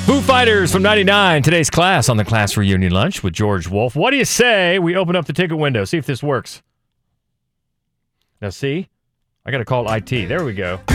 Foo Fighters from 99. Today's class on the class reunion lunch with George Wolf. What do you say we open up the ticket window? See if this works. Now see? I got to call IT. There we go.